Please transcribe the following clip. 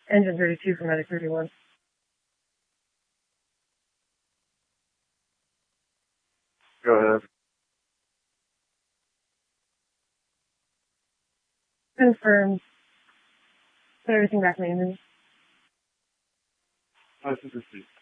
Engine 32 for Medic 31. Go ahead. Confirmed. Put everything back in the engine. License received.